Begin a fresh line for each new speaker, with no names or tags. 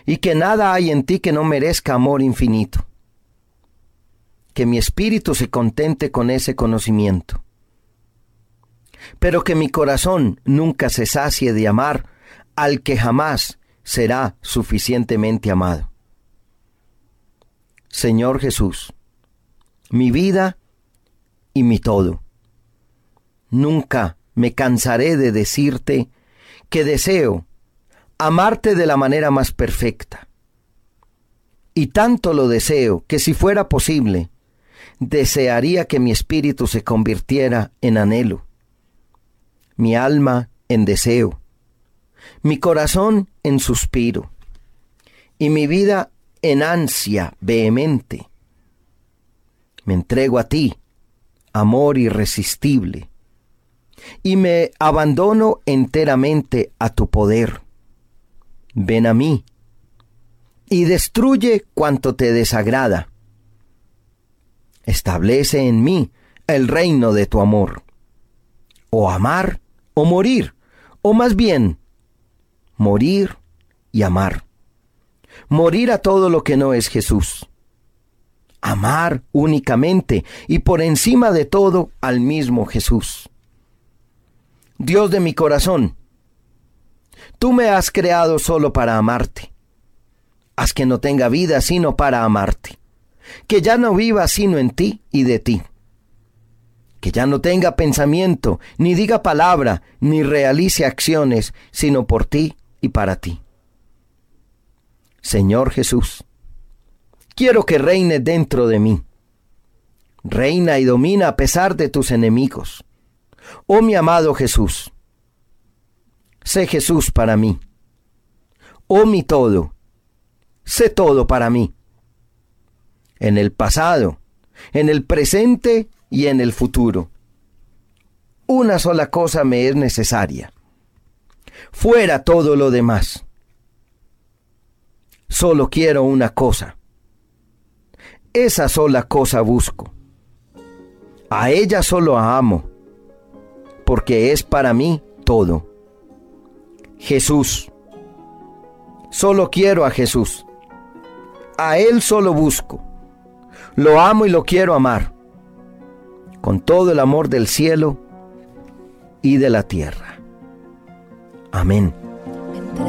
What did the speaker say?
y que nada hay en ti que no merezca amor infinito. Que mi espíritu se contente con ese conocimiento, pero que mi corazón nunca se sacie de amar al que jamás será suficientemente amado. Señor Jesús, mi vida y mi todo. Nunca me cansaré de decirte que deseo amarte de la manera más perfecta. Y tanto lo deseo que si fuera posible, desearía que mi espíritu se convirtiera en anhelo, mi alma en deseo, mi corazón en suspiro, y mi vida en ansia vehemente. Me entrego a ti, amor irresistible, y me abandono enteramente a tu poder. Ven a mí y destruye cuanto te desagrada. Establece en mí el reino de tu amor. O amar o morir, o más bien, morir y amar. Morir a todo lo que no es Jesús. Amar únicamente y por encima de todo al mismo Jesús. Dios de mi corazón, tú me has creado solo para amarte. Haz que no tenga vida sino para amarte. Que ya no viva sino en ti y de ti. Que ya no tenga pensamiento, ni diga palabra, ni realice acciones, sino por ti y para ti. Señor Jesús, quiero que reine dentro de mí. Reina y domina a pesar de tus enemigos. Oh mi amado Jesús, sé Jesús para mí. Oh mi todo, sé todo para mí. En el pasado, en el presente y en el futuro. Una sola cosa me es necesaria. Fuera todo lo demás. Solo quiero una cosa. Esa sola cosa busco. A ella solo amo, porque es para mí todo. Jesús. Solo quiero a Jesús. A Él solo busco. Lo amo y lo quiero amar, con todo el amor del cielo y de la tierra. Amén.